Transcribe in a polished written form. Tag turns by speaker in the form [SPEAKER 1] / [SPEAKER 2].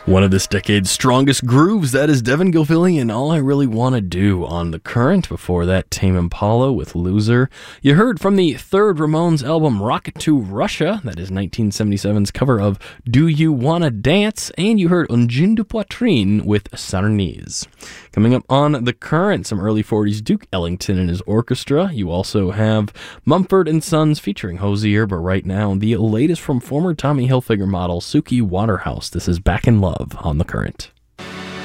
[SPEAKER 1] One of this decade's strongest grooves, that is Devin Gilfillian, All I Really Want to Do on The Current. Before that, Tame Impala with Loser. You heard from the third Ramones album, Rocket to Russia, that is 1977's cover of Do You Wanna Dance, and you heard Un Jean de Poitrine with Sarnese. Coming up on The Current, some early 40s Duke Ellington and his orchestra. You also have Mumford & Sons featuring Hozier, but right now, the latest from former Tommy Hilfiger model Suki Waterhouse. This is Back in Love on The Current.